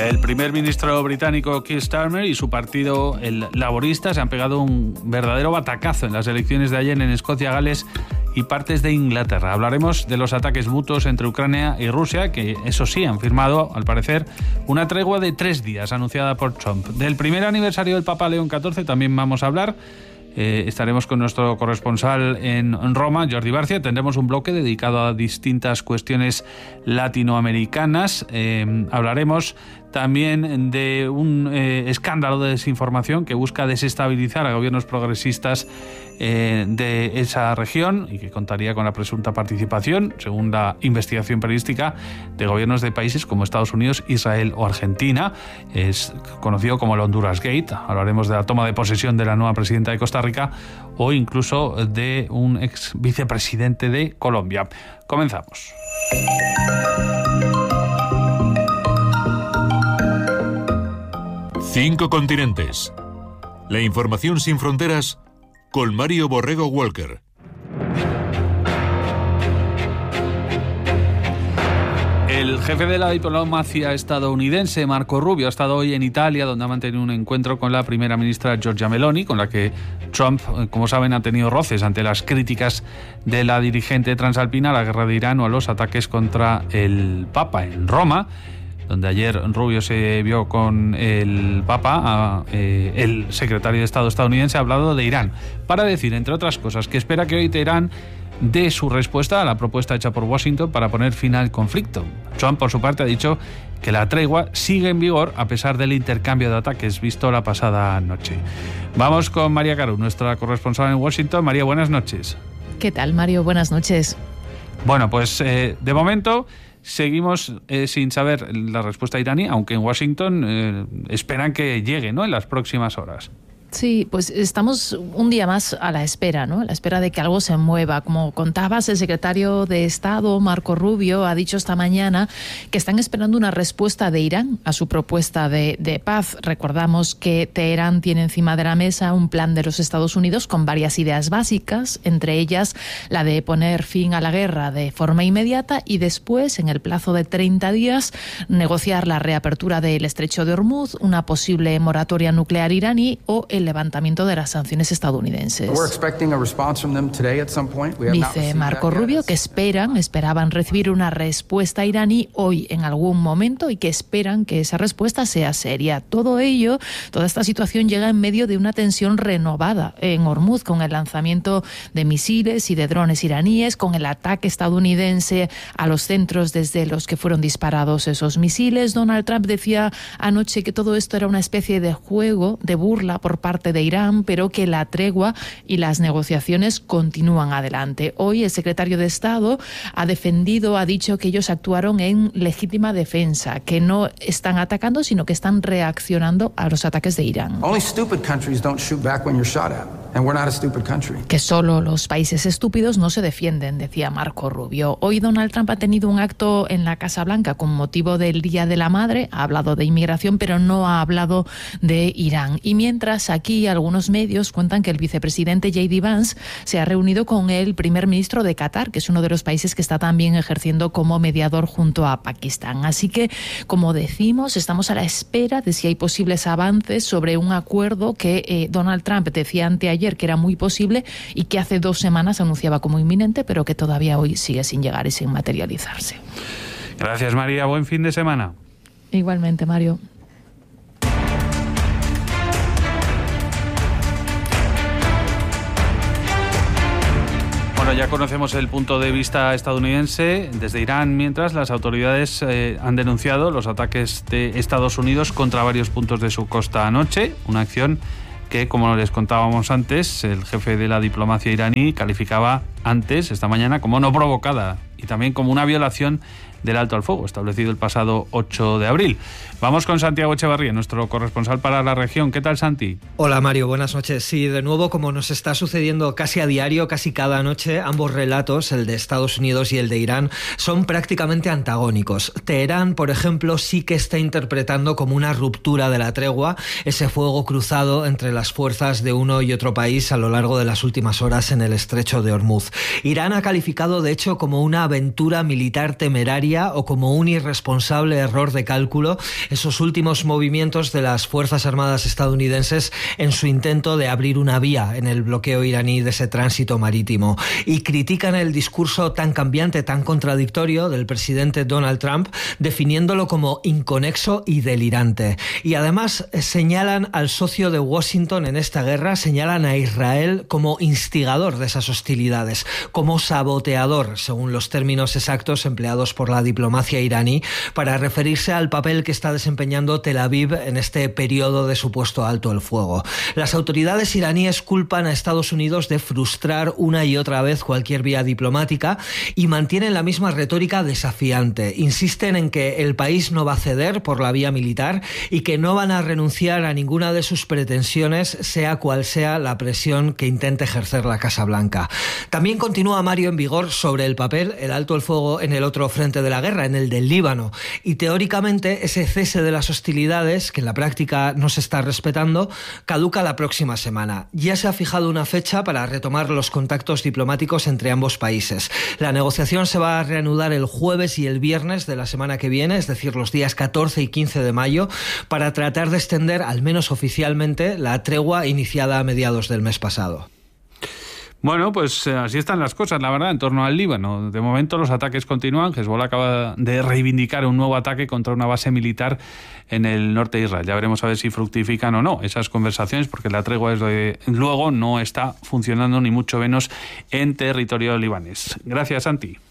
El primer ministro británico Keir Starmer y su partido, el Laborista, se han pegado un verdadero batacazo en las elecciones de ayer en Escocia, Gales y partes de Inglaterra. Hablaremos de los ataques mutuos entre Ucrania y Rusia, que eso sí han firmado, al parecer, una tregua de 3 días anunciada por Trump. Del primer aniversario del Papa León XIV también vamos a hablar. Estaremos con nuestro corresponsal en Roma, Jordi Barcia. Tendremos un bloque dedicado a distintas cuestiones latinoamericanas. Hablaremos también de un escándalo de desinformación que busca desestabilizar a gobiernos progresistas de esa región y que contaría con la presunta participación, según la investigación periodística, de gobiernos de países como Estados Unidos, Israel o Argentina. Es conocido como el Honduras Gate. Hablaremos de la toma de posesión de la nueva presidenta de Costa Rica o incluso de un ex vicepresidente de Colombia. Comenzamos. Cinco continentes. La información sin fronteras con Mario Borrego Walker. El jefe de la diplomacia estadounidense, Marco Rubio, ha estado hoy en Italia, donde ha mantenido un encuentro con la primera ministra Giorgia Meloni, con la que Trump, como saben, ha tenido roces ante las críticas de la dirigente transalpina a la guerra de Irán o a los ataques contra el Papa en Roma, donde ayer Rubio se vio con el Papa. El secretario de Estado estadounidense ha hablado de Irán, para decir, entre otras cosas, que espera que hoy Teherán dé su respuesta a la propuesta hecha por Washington para poner fin al conflicto. Trump, por su parte, ha dicho que la tregua sigue en vigor a pesar del intercambio de ataques visto la pasada noche. Vamos con María Caru, nuestra corresponsal en Washington. María, buenas noches. ¿Qué tal, Mario? Buenas noches. Bueno, pues de momento seguimos sin saber la respuesta iraní, aunque en Washington esperan que llegue, ¿no?, en las próximas horas. Sí, pues estamos un día más a la espera, ¿no? A la espera de que algo se mueva. Como contabas, el secretario de Estado, Marco Rubio, ha dicho esta mañana que están esperando una respuesta de Irán a su propuesta de paz. Recordamos que Teherán tiene encima de la mesa un plan de los Estados Unidos con varias ideas básicas, entre ellas la de poner fin a la guerra de forma inmediata y después, en el plazo de 30 días, negociar la reapertura del estrecho de Hormuz, una posible moratoria nuclear iraní o el levantamiento de las sanciones estadounidenses. Dice Marco Rubio que esperaban recibir una respuesta iraní hoy en algún momento y que esperan que esa respuesta sea seria. Toda esta situación llega en medio de una tensión renovada en Hormuz, con el lanzamiento de misiles y de drones iraníes, con el ataque estadounidense a los centros desde los que fueron disparados esos misiles. Donald Trump decía anoche que todo esto era una especie de juego, de burla por parte de Irán, pero que la tregua y las negociaciones continúan adelante. Hoy el secretario de Estado ha dicho que ellos actuaron en legítima defensa, que no están atacando, sino que están reaccionando a los ataques de Irán. Que solo los países estúpidos no se defienden, decía Marco Rubio. Hoy Donald Trump ha tenido un acto en la Casa Blanca con motivo del Día de la Madre. Ha hablado de inmigración, pero no ha hablado de Irán. Y mientras, aquí algunos medios cuentan que el vicepresidente J.D. Vance se ha reunido con el primer ministro de Qatar, que es uno de los países que está también ejerciendo como mediador junto a Pakistán. Así que, como decimos, estamos a la espera de si hay posibles avances sobre un acuerdo que Donald Trump decía anteayer que era muy posible y que hace 2 semanas anunciaba como inminente, pero que todavía hoy sigue sin llegar y sin materializarse. Gracias, María. Buen fin de semana. Igualmente, Mario. Bueno, ya conocemos el punto de vista estadounidense desde Irán, mientras las autoridades han denunciado los ataques de Estados Unidos contra varios puntos de su costa anoche, una acción que, como les contábamos antes, el jefe de la diplomacia iraní calificaba antes, esta mañana, como no provocada y también como una violación del alto al fuego establecido el pasado 8 de abril. Vamos con Santiago Echevarría, nuestro corresponsal para la región. ¿Qué tal, Santi? Hola, Mario, buenas noches. Sí, de nuevo, como nos está sucediendo casi a diario, casi cada noche, ambos relatos, el de Estados Unidos y el de Irán, son prácticamente antagónicos. Teherán, por ejemplo, sí que está interpretando como una ruptura de la tregua ese fuego cruzado entre las fuerzas de uno y otro país a lo largo de las últimas horas en el estrecho de Hormuz. Irán ha calificado, de hecho, como una aventura militar temeraria o como un irresponsable error de cálculo esos últimos movimientos de las Fuerzas Armadas estadounidenses en su intento de abrir una vía en el bloqueo iraní de ese tránsito marítimo. Y critican el discurso tan cambiante, tan contradictorio del presidente Donald Trump, definiéndolo como inconexo y delirante. Y además señalan al socio de Washington en esta guerra, señalan a Israel como instigador de esas hostilidades, como saboteador, según los términos exactos empleados por la diplomacia iraní, para referirse al papel que está desempeñando Tel Aviv en este periodo de supuesto alto el fuego. Las autoridades iraníes culpan a Estados Unidos de frustrar una y otra vez cualquier vía diplomática y mantienen la misma retórica desafiante. Insisten en que el país no va a ceder por la vía militar y que no van a renunciar a ninguna de sus pretensiones, sea cual sea la presión que intente ejercer la Casa Blanca. También continúa, Mario, en vigor sobre el papel el alto el fuego en el otro frente de la guerra, en el del Líbano. Y teóricamente ese cese de las hostilidades, que en la práctica no se está respetando, caduca la próxima semana. Ya se ha fijado una fecha para retomar los contactos diplomáticos entre ambos países. La negociación se va a reanudar el jueves y el viernes de la semana que viene, es decir, los días 14 y 15 de mayo, para tratar de extender, al menos oficialmente, la tregua iniciada a mediados del mes pasado. Bueno, pues así están las cosas, la verdad, en torno al Líbano. De momento los ataques continúan. Hezbollah acaba de reivindicar un nuevo ataque contra una base militar en el norte de Israel. Ya veremos a ver si fructifican o no esas conversaciones, porque la tregua desde luego no está funcionando, ni mucho menos en territorio libanés. Gracias, Santi.